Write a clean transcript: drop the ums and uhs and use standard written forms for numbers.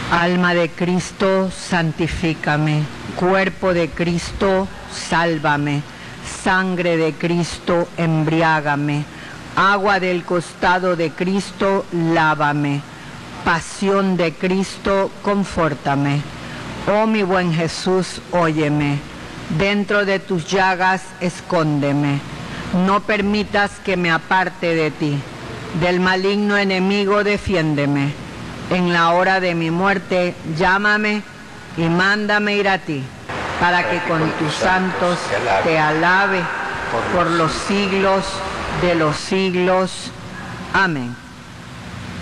Alma de Cristo, santifícame. Cuerpo de Cristo, sálvame. Sangre de Cristo, embriágame. Agua del costado de Cristo, lávame. Pasión de Cristo, confórtame. Oh mi buen Jesús, óyeme. Dentro de tus llagas, escóndeme. No permitas que me aparte de ti. Del maligno enemigo, defiéndeme. En la hora de mi muerte, llámame y mándame ir a ti, para que con tus santos te alabe por los siglos de los siglos. Amén.